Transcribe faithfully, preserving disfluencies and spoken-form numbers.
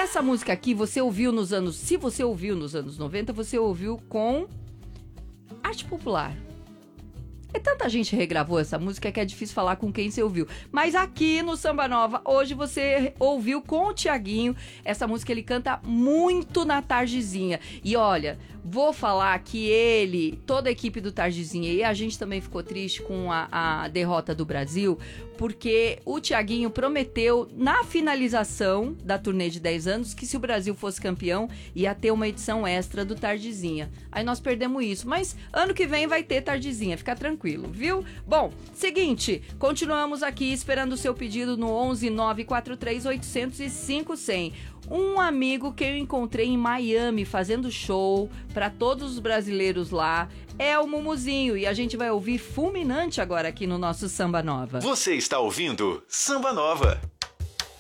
Essa música aqui, você ouviu nos anos... Se você ouviu nos anos noventa, você ouviu com arte popular. E tanta gente regravou essa música que é difícil falar com quem você ouviu. Mas aqui no Samba Nova, hoje você ouviu com o Thiaguinho. Essa música ele canta muito na Tardezinha. E olha, vou falar que ele, toda a equipe do Tardezinha, e a gente também ficou triste com a, a derrota do Brasil, porque o Thiaguinho prometeu na finalização da turnê de dez anos que se o Brasil fosse campeão, ia ter uma edição extra do Tardezinha. Aí nós perdemos isso, mas ano que vem vai ter Tardezinha, fica tranquilo, viu? Bom, seguinte, continuamos aqui esperando o seu pedido no onze nove quatro três oito zero zero cinco zero zero. Um amigo que eu encontrei em Miami fazendo show para todos os brasileiros lá é o Mumuzinho, e a gente vai ouvir Fulminante agora aqui no nosso Samba Nova. Você está ouvindo Samba Nova.